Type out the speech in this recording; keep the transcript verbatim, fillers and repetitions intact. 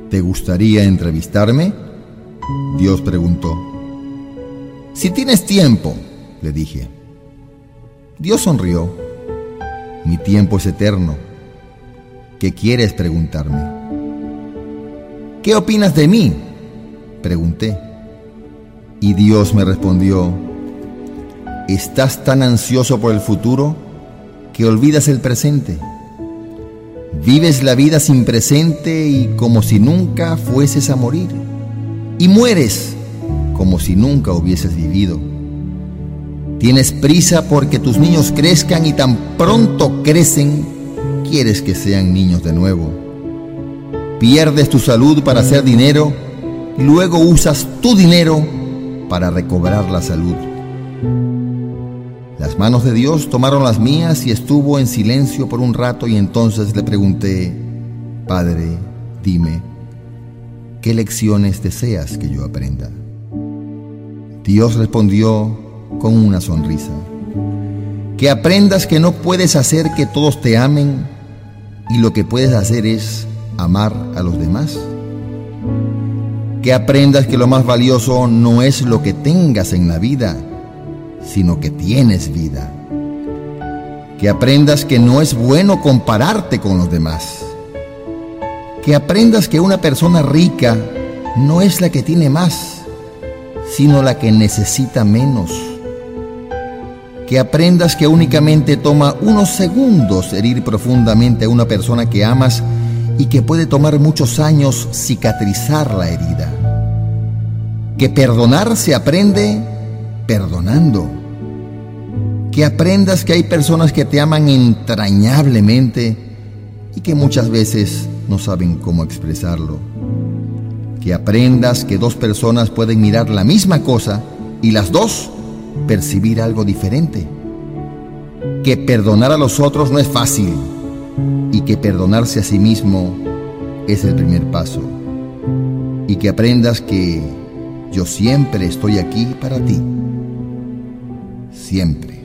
¿Te gustaría entrevistarme?, Dios preguntó. Si tienes tiempo, le dije. Dios sonrió. Mi tiempo es eterno. ¿Qué quieres preguntarme? ¿Qué opinas de mí?, pregunté. Y Dios me respondió: ¿estás tan ansioso por el futuro que olvidas el presente? Vives la vida sin presente y como si nunca fueses a morir. Y mueres como si nunca hubieses vivido. Tienes prisa porque tus niños crezcan y tan pronto crecen, quieres que sean niños de nuevo. Pierdes tu salud para hacer dinero y luego usas tu dinero para recobrar la salud. Las manos de Dios tomaron las mías y estuvo en silencio por un rato, y entonces le pregunté: Padre, dime, ¿qué lecciones deseas que yo aprenda? Dios respondió con una sonrisa: que aprendas que no puedes hacer que todos te amen, y lo que puedes hacer es amar a los demás. Que aprendas que lo más valioso no es lo que tengas en la vida, sino que tienes vida. Que aprendas que no es bueno compararte con los demás. Que aprendas que una persona rica no es la que tiene más, sino la que necesita menos. Que aprendas que únicamente toma unos segundos herir profundamente a una persona que amas y que puede tomar muchos años cicatrizar la herida. Que perdonar se aprende perdonando. Que aprendas que hay personas que te aman entrañablemente y que muchas veces no saben cómo expresarlo. Que aprendas que dos personas pueden mirar la misma cosa y las dos percibir algo diferente. Que perdonar a los otros no es fácil y que perdonarse a sí mismo es el primer paso. Y que aprendas que yo siempre estoy aquí para ti. Siempre.